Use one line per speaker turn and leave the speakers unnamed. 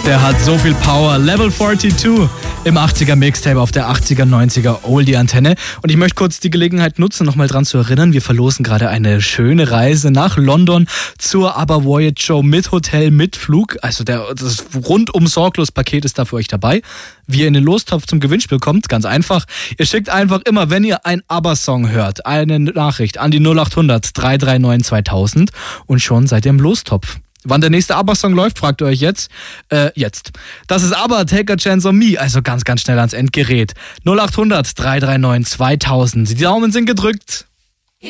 Der hat so viel Power. Level 42 im 80er Mixtape auf der 80er, 90er Oldie-Antenne. Und ich möchte kurz die Gelegenheit nutzen, nochmal dran zu erinnern, wir verlosen gerade eine schöne Reise nach London zur ABBA Voyage Show mit Hotel, mit Flug. Also das rundum sorglos Paket ist da für euch dabei. Wie ihr in den Lostopf zum Gewinnspiel kommt, ganz einfach. Ihr schickt einfach immer, wenn ihr einen ABBA-Song hört, eine Nachricht an die 0800 339 2000 und schon seid ihr im Lostopf. Wann der nächste ABBA-Song läuft, fragt ihr euch jetzt. Jetzt. Das ist ABBA, Take a Chance on Me, also ganz, ganz schnell ans Endgerät. 0800 339 2000. Die Daumen sind gedrückt.